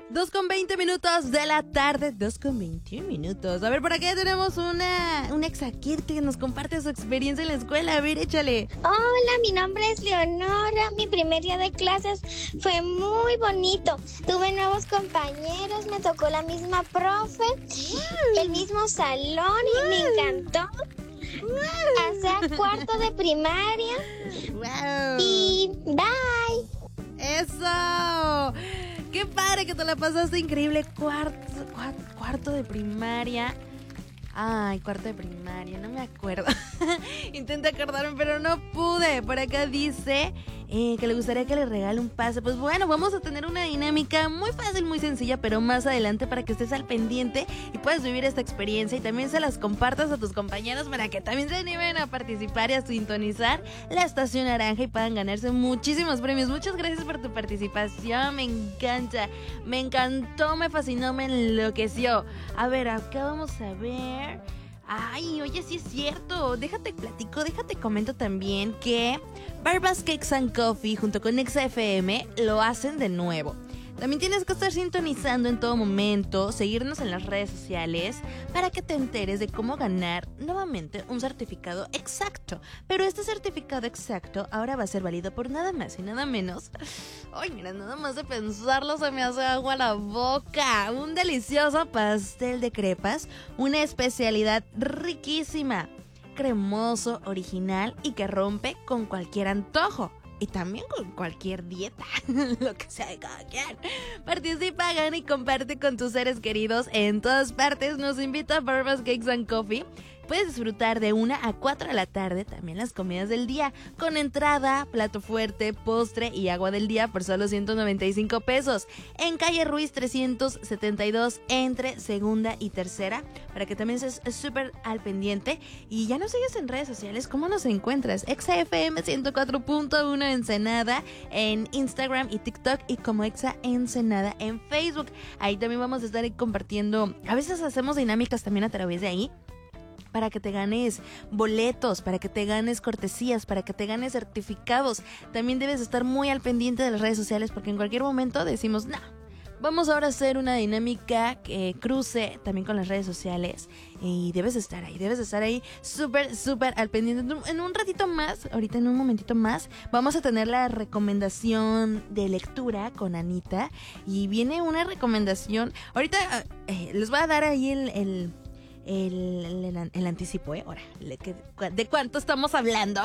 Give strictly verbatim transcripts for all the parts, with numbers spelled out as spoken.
dos con veinte minutos de la tarde, dos con veintiún minutos. A ver, por acá tenemos una, una exaquirte que nos comparte su experiencia en la escuela. A ver, échale. Hola, mi nombre es Leonora. Mi primer día de clases fue muy bonito. Tuve nuevos compañeros, me tocó la misma profe, el mismo salón y me encantó. Hasta cuarto de primaria. Wow. Y bye. ¡Eso! ¡Qué padre que te la pasaste increíble! Cuarto, cuarto, cuarto de primaria. Ay, cuarto de primaria, no me acuerdo. Intenté acordarme, pero no pude. Por acá dice eh, que le gustaría que le regale un pase. Pues bueno, vamos a tener una dinámica muy fácil, muy sencilla, pero más adelante para que estés al pendiente y puedas vivir esta experiencia y también se las compartas a tus compañeros para que también se animen a participar y a sintonizar la Estación Naranja y puedan ganarse muchísimos premios. Muchas gracias por tu participación, me encanta, me encantó, me fascinó, me enloqueció. A ver, acá vamos a ver. Ay, oye, sí es cierto. Déjate platico, déjate comento también que Barbas Cakes and Coffee junto con Exa F M lo hacen de nuevo. También tienes que estar sintonizando en todo momento, seguirnos en las redes sociales para que te enteres de cómo ganar nuevamente un certificado exacto. Pero este certificado exacto ahora va a ser válido por nada más y nada menos. Ay, mira, nada más de pensarlo se me hace agua la boca. Un delicioso pastel de crepas, una especialidad riquísima, cremoso, original y que rompe con cualquier antojo. Y también con cualquier dieta, lo que sea de cada quien. Participa, gana y comparte con tus seres queridos en todas partes. Nos invita a Barbas Cakes and Coffee. Puedes disfrutar de una a cuatro de la tarde también las comidas del día, con entrada, plato fuerte, postre y agua del día por solo ciento noventa y cinco pesos. En calle Ruiz trescientos setenta y dos, entre segunda y tercera, para que también estés súper al pendiente. Y ya nos sigues en redes sociales, ¿cómo nos encuentras? Exa F M ciento cuatro punto uno Ensenada en Instagram y TikTok, y como Exa Ensenada en Facebook. Ahí también vamos a estar compartiendo, a veces hacemos dinámicas también a través de ahí, para que te ganes boletos, para que te ganes cortesías, para que te ganes certificados. También debes estar muy al pendiente de las redes sociales porque en cualquier momento decimos, no, vamos ahora a hacer una dinámica que cruce también con las redes sociales y debes estar ahí, debes estar ahí súper, súper al pendiente. En un ratito más, ahorita en un momentito más, vamos a tener la recomendación de lectura con Anita y viene una recomendación. Ahorita eh, les voy a dar ahí el... el El, el, el anticipo, ¿eh? Ahora, ¿de cuánto estamos hablando?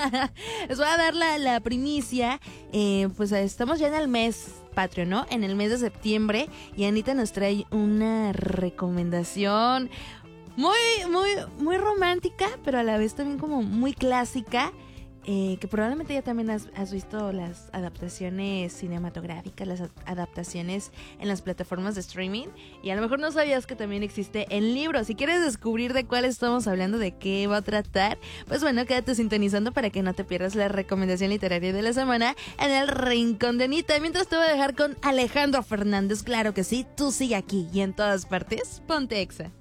Les voy a dar la, la primicia. Eh, pues estamos ya en el mes patrio, ¿no? En el mes de septiembre. Y Anita nos trae una recomendación muy, muy, muy romántica, pero a la vez también como muy clásica. Eh, que probablemente ya también has, has visto las adaptaciones cinematográficas, las adaptaciones en las plataformas de streaming, y a lo mejor no sabías que también existe el libro. Si quieres descubrir de cuál estamos hablando, de qué va a tratar, pues bueno, quédate sintonizando para que no te pierdas la recomendación literaria de la semana en el Rincón de Anita. Mientras te voy a dejar con Alejandro Fernández, claro que sí, tú sigue aquí y en todas partes, ponte Exa.